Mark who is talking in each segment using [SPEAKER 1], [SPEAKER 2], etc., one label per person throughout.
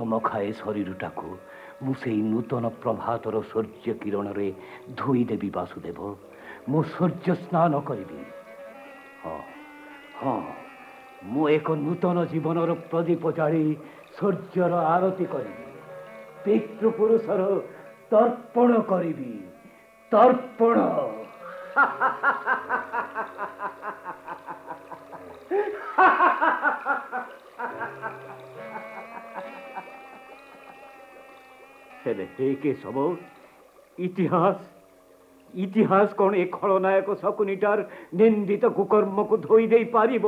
[SPEAKER 1] ଚମକାଏ ଶରୀରଟାକୁ ମୁଁ ସେଇ ନୂତନ ପ୍ରଭାତର ସୂର୍ଯ୍ୟ କିରଣରେ ଧୋଇଦେବି ବାସୁଦେବ। ମୁଁ ସୂର୍ଯ୍ୟ ସ୍ନାନ କରିବି। ହଁ ହଁ, ମୁଁ ଏକ ନୂତନ ଜୀବନର ପ୍ରଦୀପ ଜାଳି ସୂର୍ଯ୍ୟର ଆରତି କରିବି। ପିତୃପୁରୁଷର ତର୍ପଣ କରିବି। ତର୍ପଣ। ହେଲେ ହେ କେଶବ, ଇତିହାସ ଇତିହାସ କ'ଣ ଏ ଖଳନାୟକ ଶକୁନିଟାର ନିନ୍ଦିତ କୁକର୍ମକୁ ଧୋଇ ଦେଇ ପାରିବ?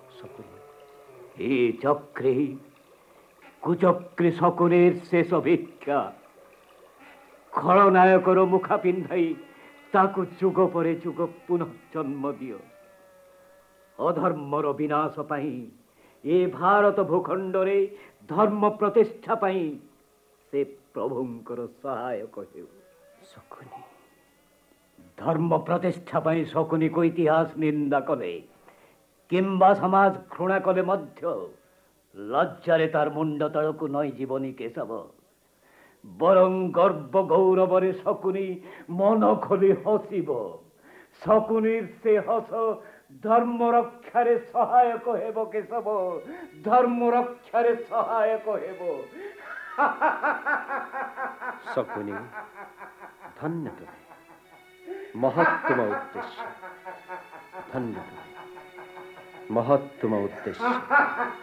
[SPEAKER 1] ଏ ଚକ୍ରେ କୁଚକ୍ରେ ଶକୁନିର ଶେଷ ଭିକ୍ଷା। ଖଳନାୟକର ମୁଖା ପିନ୍ଧାଇ ତାକୁ ଯୁଗ ପରେ ଯୁଗ ପୁନଃ ଜନ୍ମ ଦିଅ। ଅଧର୍ମର ବିନାଶ ପାଇଁ, ଏ ଭାରତ ଭୂଖଣ୍ଡରେ ଧର୍ମ ପ୍ରତିଷ୍ଠା ପାଇଁ ସେ ପ୍ରଭୁଙ୍କର ସହାୟକ ହେଉ। ଶକୁନି ଧର୍ମ ପ୍ରତିଷ୍ଠା ପାଇଁ ଶକୁନିକୁ ଇତିହାସ ନିନ୍ଦା କଲେ କିମ୍ବା ସମାଜ ଘୃଣା କଲେ ମଧ୍ୟ ଲଜ୍ଜାରେ ତାର ମୁଣ୍ଡ ତଳକୁ ନଇଁ ଯିବନି କେଶବ। ବରଂ ଗର୍ବ ଗୌରବରେ ଶକୁନି ମନ ଖୋଲି ହସିବ। ଶକୁନିର ସେ ହସ ଧର୍ମ ରକ୍ଷାରେ ସହାୟକ ହେବ କେଶବ। ଧର୍ମ ରକ୍ଷାରେ ସହାୟକ ହେବ।
[SPEAKER 2] ଶକୁନି, ଧନ୍ୟ ତୁମେ, ମହତ୍ତମ ଉଦ୍ଦେଶ୍ୟ। ଧନ୍ୟ ତୁମେ, ମହତ୍ତମ ଉଦ୍ଦେଶ୍ୟ।